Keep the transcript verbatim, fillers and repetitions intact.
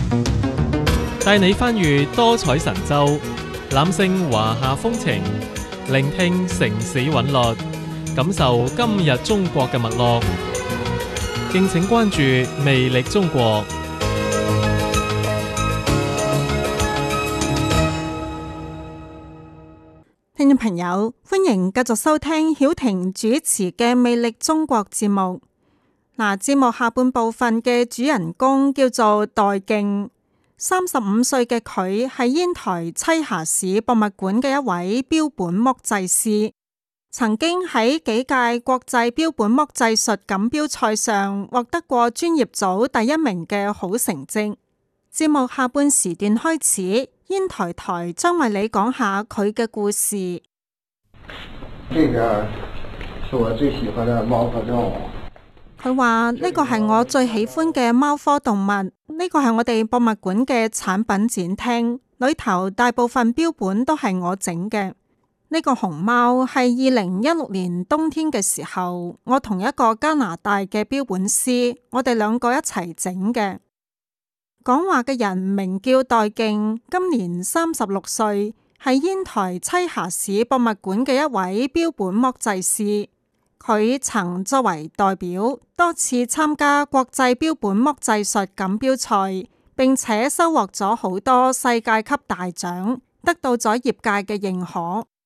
帶你翻閱多彩神州，攬勝華夏風情，聆聽城市韻律，感受今日中國嘅脈絡。敬請關注魅力中國。 聽眾朋友，歡迎繼續收聽曉婷主持嘅《魅力中國》節目。嗱，節目下半部分嘅主人公叫做代敬，三十五歲嘅佢係煙台棲霞市博物館嘅一位標本木製師，曾經喺幾屆國際標本木製術錦標賽上獲得過專業組第一名嘅好成績。節目下半時段開始，煙台台將為你講下佢嘅故事。 呢個是我最喜歡嘅貓科動物。 佢話呢個係我最喜歡嘅貓科動物，呢個係我哋博物館嘅產品展廳，裏頭大部分標本都係我整嘅。呢個熊貓係二零一六年冬天嘅時候，我同一個加拿大嘅標本師，我哋兩個一齊整嘅。講話嘅人名叫代敬，今年三十六歲，係煙台棲霞市博物館嘅一位標本木製師。佢曾作為代表多次參加國際標本木製術錦標賽，並且收穫咗好多世界級大獎，得到咗業界嘅認可。